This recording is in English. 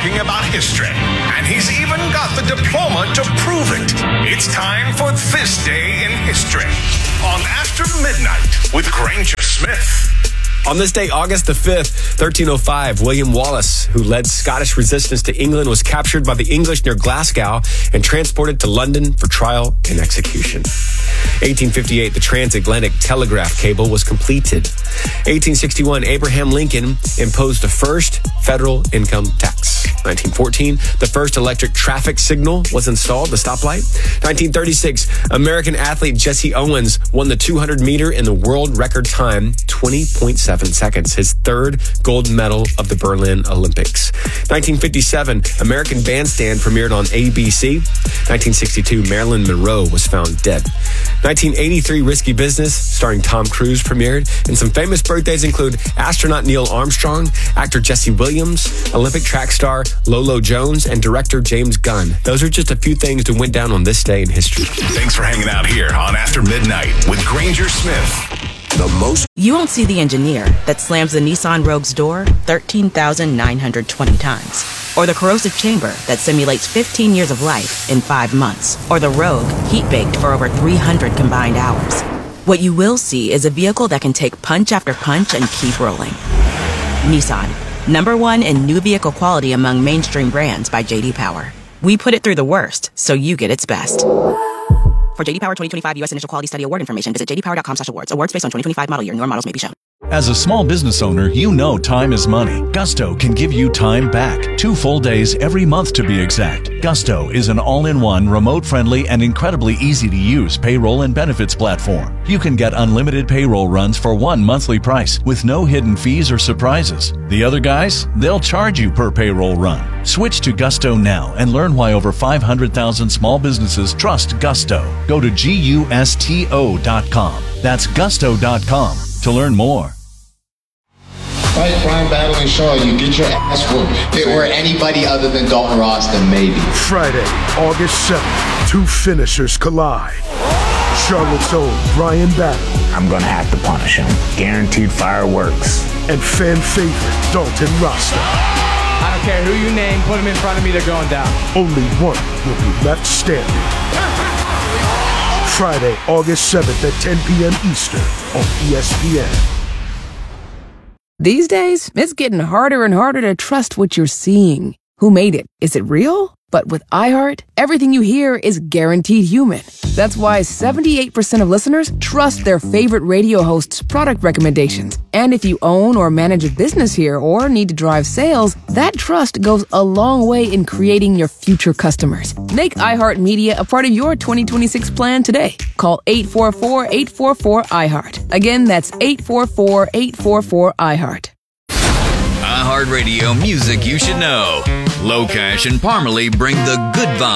talking about history, and he's even got the diploma to prove it. It's time for This Day in History on After Midnight with Granger Smith. On this day, August the 5th, 1305, William Wallace, who led Scottish resistance to England, was captured by the English near Glasgow and transported to London for trial and execution. 1858, the transatlantic telegraph cable was completed. 1861, Abraham Lincoln imposed the first federal income tax. 1914, the first electric traffic signal was installed, the stoplight. 1936, American athlete Jesse Owens won the 200 meter in the world record time, 20.7 seconds, his third gold medal of the Berlin Olympics. 1957, American Bandstand premiered on ABC. 1962, Marilyn Monroe was found dead. 1983, Risky Business, starring Tom Cruise, premiered. And some famous birthdays include astronaut Neil Armstrong, actor Jesse Williams, Olympic track star Lolo Jones, and director James Gunn. Those are just a few things that went down on this day in history. Thanks for hanging out here on After Midnight with Granger Smith. You won't see the engineer that slams the Nissan Rogue's door 13,920 times. Or the corrosive chamber that simulates 15 years of life in 5 months. Or the Rogue heat-baked for over 300 combined hours. What you will see is a vehicle that can take punch after punch and keep rolling. Nissan, #1 in new vehicle quality among mainstream brands by J.D. Power. We put it through the worst, so you get its best. For J.D. Power 2025 U.S. Initial Quality Study Award information, visit jdpower.com/awards. Awards based on 2025 model year. Newer models may be shown. As a small business owner, you know time is money. Gusto can give you time back. 2 full days every month to be exact. Gusto is an all-in-one, remote-friendly, and incredibly easy-to-use payroll and benefits platform. You can get unlimited payroll runs for one monthly price with no hidden fees or surprises. The other guys, they'll charge you per payroll run. Switch to Gusto now and learn why over 500,000 small businesses trust Gusto. Go to gusto.com. That's gusto.com to learn more. Fight Brian Battling Shaw, you get your ass whooped. If it were anybody other than Dalton Ross, then maybe. Friday, August 7th, 2 finishers collide. Charlotte's own Brian Battling. I'm gonna have to punish him. Guaranteed fireworks. And fan favorite Dalton Rasta. I don't care who you name, put him in front of me, they're going down. Only one will be left standing. Friday, August 7th at 10 p.m. Eastern on ESPN. These days, it's getting harder and harder to trust what you're seeing. Who made it? Is it real? But with iHeart, everything you hear is guaranteed human. That's why 78% of listeners trust their favorite radio hosts' product recommendations. And if you own or manage a business here or need to drive sales, that trust goes a long way in creating your future customers. Make iHeartMedia a part of your 2026 plan today. Call 844-844-iHeart. Again, that's 844-844-iHeart. iHeartRadio music you should know. Locash and Parmalee bring the good vibes